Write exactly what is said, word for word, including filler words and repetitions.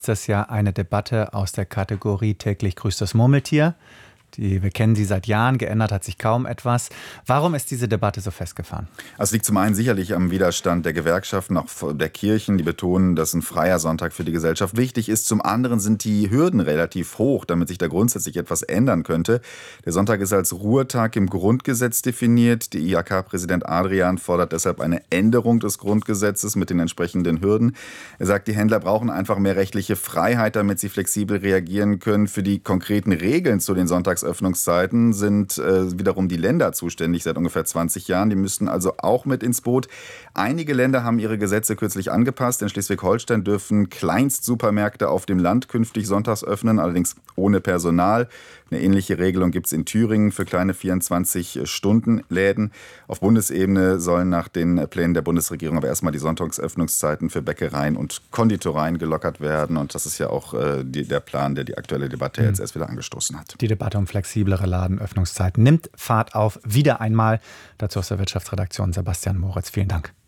Das ist ja eine Debatte aus der Kategorie täglich grüßt das Murmeltier. Die, wir kennen sie seit Jahren, geändert hat sich kaum etwas. Warum ist diese Debatte so festgefahren? Es liegt zum einen sicherlich am Widerstand der Gewerkschaften, auch der Kirchen, die betonen, dass ein freier Sonntag für die Gesellschaft wichtig ist. Zum anderen sind die Hürden relativ hoch, damit sich da grundsätzlich etwas ändern könnte. Der Sonntag ist als Ruhetag im Grundgesetz definiert. Der I H K-Präsident Adrian fordert deshalb eine Änderung des Grundgesetzes mit den entsprechenden Hürden. Er sagt, die Händler brauchen einfach mehr rechtliche Freiheit, damit sie flexibel reagieren können. Für die konkreten Regeln zu den Sonntags Öffnungszeiten sind äh, wiederum die Länder zuständig seit ungefähr zwanzig Jahren. Die müssten also auch mit ins Boot. Einige Länder haben ihre Gesetze kürzlich angepasst. In Schleswig-Holstein dürfen Kleinstsupermärkte auf dem Land künftig sonntags öffnen, allerdings ohne Personal. Eine ähnliche Regelung gibt es in Thüringen für kleine vierundzwanzig-Stunden-Läden. Auf Bundesebene sollen nach den Plänen der Bundesregierung aber erstmal die Sonntagsöffnungszeiten für Bäckereien und Konditoreien gelockert werden. Und das ist ja auch äh, die, der Plan, der die aktuelle Debatte mhm. jetzt erst wieder angestoßen hat. Die Debatte um flexiblere Ladenöffnungszeiten nimmt Fahrt auf. Wieder einmal. Dazu aus der Wirtschaftsredaktion Sebastian Moritz. Vielen Dank.